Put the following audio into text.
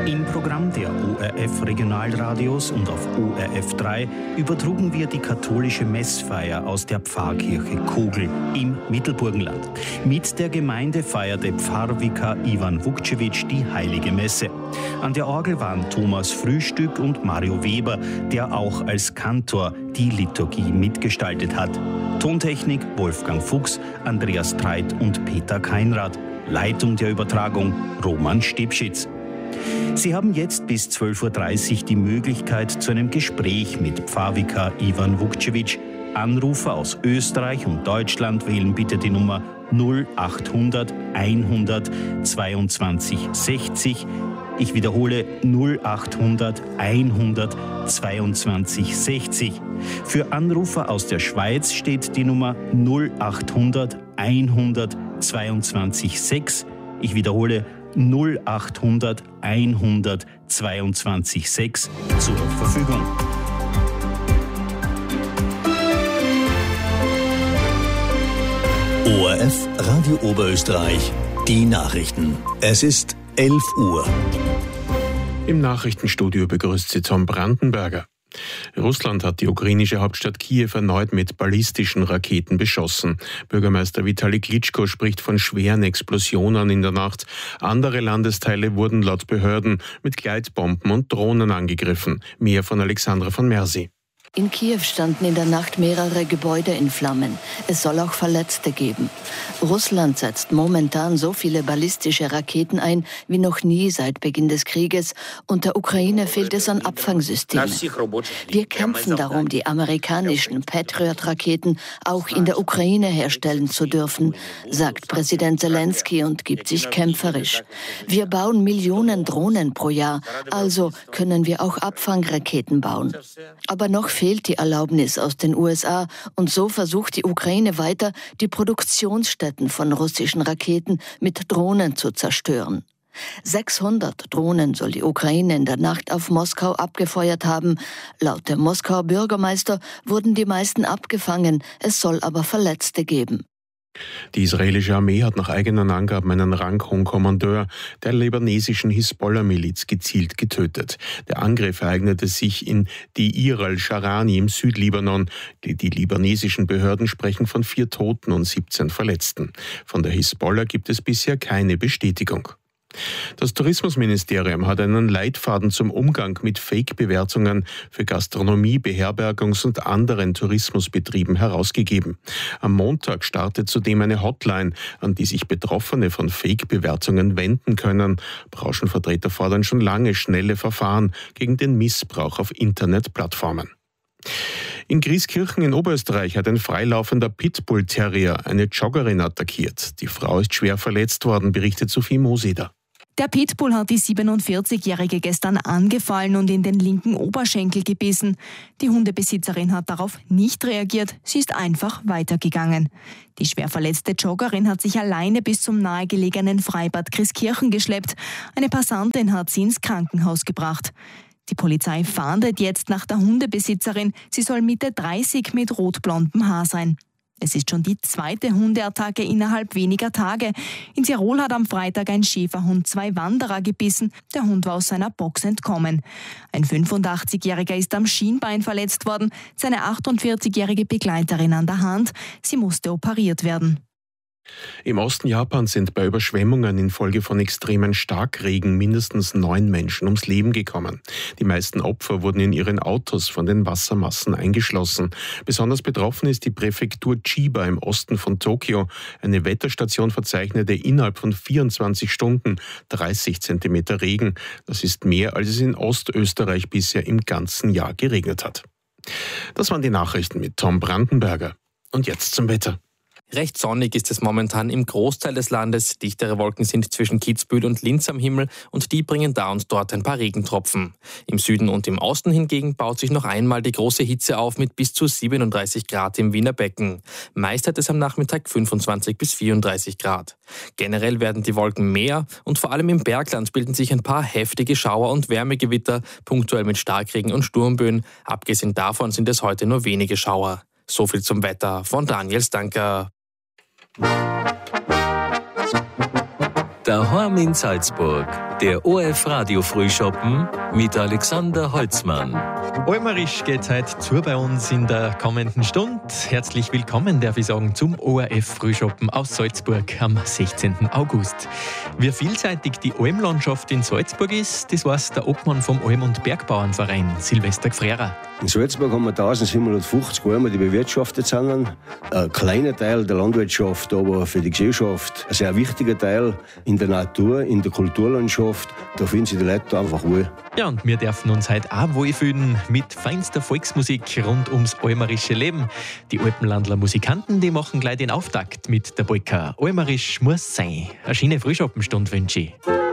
Im Programm der ORF-Regionalradios und auf ORF 3 übertrugen wir die katholische Messfeier aus der Pfarrkirche Kogl im Mittelburgenland. Mit der Gemeinde feierte Pfarrvikar Ivan Vukcevic die Heilige Messe. An der Orgel waren Thomas Frühstück und Mario Weber, der auch als Kantor die Liturgie mitgestaltet hat. Tontechnik Wolfgang Fuchs, Andreas Treit und Peter Keinrad. Leitung der Übertragung Roman Stipschitz. Sie haben jetzt bis 12.30 Uhr die Möglichkeit zu einem Gespräch mit Pfarrvikar Ivan Vukcevic. Anrufer aus Österreich und Deutschland wählen bitte die Nummer 0800 100 22 60. Ich wiederhole 0800 100 22 60. Für Anrufer aus der Schweiz steht die Nummer 0800 100 22 6. Ich wiederhole 0800 100 22 6 zur Verfügung. ORF Radio Oberösterreich, die Nachrichten. Es ist 11 Uhr. Im Nachrichtenstudio begrüßt Sie Tom Brandenberger. Russland hat die ukrainische Hauptstadt Kiew erneut mit ballistischen Raketen beschossen. Bürgermeister Vitali Klitschko spricht von schweren Explosionen in der Nacht. Andere Landesteile wurden laut Behörden mit Gleitbomben und Drohnen angegriffen. Mehr von Alexandra von Mersi. In Kiew standen in der Nacht mehrere Gebäude in Flammen. Es soll auch Verletzte geben. Russland setzt momentan so viele ballistische Raketen ein wie noch nie seit Beginn des Krieges. Und der Ukraine fehlt es an Abfangsystemen. Wir kämpfen darum, die amerikanischen Patriot-Raketen auch in der Ukraine herstellen zu dürfen, sagt Präsident Zelensky und gibt sich kämpferisch. Wir bauen Millionen Drohnen pro Jahr, also können wir auch Abfangraketen bauen. Aber noch fehlt die Erlaubnis aus den USA und so versucht die Ukraine weiter, die Produktionsstätten von russischen Raketen mit Drohnen zu zerstören. 600 Drohnen soll die Ukraine in der Nacht auf Moskau abgefeuert haben. Laut dem Moskauer Bürgermeister wurden die meisten abgefangen, es soll aber Verletzte geben. Die israelische Armee hat nach eigenen Angaben einen ranghohen Kommandeur der libanesischen Hisbollah-Miliz gezielt getötet. Der Angriff ereignete sich in Deir al-Sharani im Südlibanon. Die libanesischen Behörden sprechen von 4 Toten und 17 Verletzten. Von der Hisbollah gibt es bisher keine Bestätigung. Das Tourismusministerium hat einen Leitfaden zum Umgang mit Fake-Bewertungen für Gastronomie, Beherbergungs- und anderen Tourismusbetrieben herausgegeben. Am Montag startet zudem eine Hotline, an die sich Betroffene von Fake-Bewertungen wenden können. Branchenvertreter fordern schon lange schnelle Verfahren gegen den Missbrauch auf Internetplattformen. In Grieskirchen in Oberösterreich hat ein freilaufender Pitbull-Terrier eine Joggerin attackiert. Die Frau ist schwer verletzt worden, berichtet Sophie Moseder. Der Pitbull hat die 47-Jährige gestern angefallen und in den linken Oberschenkel gebissen. Die Hundebesitzerin hat darauf nicht reagiert, sie ist einfach weitergegangen. Die schwer verletzte Joggerin hat sich alleine bis zum nahegelegenen Freibad Grieskirchen geschleppt. Eine Passantin hat sie ins Krankenhaus gebracht. Die Polizei fahndet jetzt nach der Hundebesitzerin. Sie soll Mitte 30 mit rotblondem Haar sein. Es ist schon die 2. Hundeattacke innerhalb weniger Tage. In Tirol hat am Freitag ein Schäferhund 2 Wanderer gebissen. Der Hund war aus seiner Box entkommen. Ein 85-Jähriger ist am Schienbein verletzt worden, seine 48-jährige Begleiterin an der Hand. Sie musste operiert werden. Im Osten Japans sind bei Überschwemmungen infolge von extremen Starkregen mindestens 9 Menschen ums Leben gekommen. Die meisten Opfer wurden in ihren Autos von den Wassermassen eingeschlossen. Besonders betroffen ist die Präfektur Chiba im Osten von Tokio. Eine Wetterstation verzeichnete innerhalb von 24 Stunden 30 Zentimeter Regen. Das ist mehr, als es in Ostösterreich bisher im ganzen Jahr geregnet hat. Das waren die Nachrichten mit Tom Brandenberger. Und jetzt zum Wetter. Recht sonnig ist es momentan im Großteil des Landes. Dichtere Wolken sind zwischen Kitzbühel und Linz am Himmel und die bringen da und dort ein paar Regentropfen. Im Süden und im Osten hingegen baut sich noch einmal die große Hitze auf mit bis zu 37 Grad im Wiener Becken. Meist hat es am Nachmittag 25 bis 34 Grad. Generell werden die Wolken mehr und vor allem im Bergland bilden sich ein paar heftige Schauer und Wärmegewitter, punktuell mit Starkregen und Sturmböen. Abgesehen davon sind es heute nur wenige Schauer. So viel zum Wetter von Daniel Stanker. Daheim in Salzburg. Der ORF Radio Frühschoppen mit Alexander Holzmann. Almerisch geht's heute zu bei uns in der kommenden Stunde. Herzlich willkommen, darf ich sagen, zum ORF Frühschoppen aus Salzburg am 16. August. Wie vielseitig die Almlandschaft in Salzburg ist, das weiß der Obmann vom Alm- und Bergbauernverein, Silvester Gfrera. In Salzburg haben wir 1750 Almen, die bewirtschaftet sind. Ein kleiner Teil der Landwirtschaft, aber für die Gesellschaft ein sehr wichtiger Teil. In der Natur, in der Kulturlandschaft, da fühlen sich die Leute einfach wohl. Ja, und wir dürfen uns heute auch wohlfühlen mit feinster Volksmusik rund ums almerische Leben. Die Alpenlandler Musikanten, die machen gleich den Auftakt mit der Polka. Almerisch muss sein. Eine schöne Frühschoppenstunde wünsche ich.